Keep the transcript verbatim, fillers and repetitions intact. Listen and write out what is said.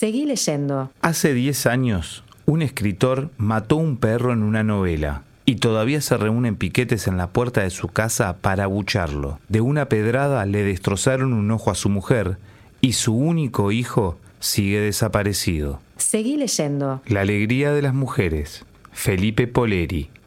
Seguí leyendo. Hace diez años, un escritor mató un perro en una novela y todavía se reúnen piquetes en la puerta de su casa para abucharlo. De una pedrada le destrozaron un ojo a su mujer y su único hijo sigue desaparecido. Seguí leyendo. La alegría de las mujeres. Felipe Poleri.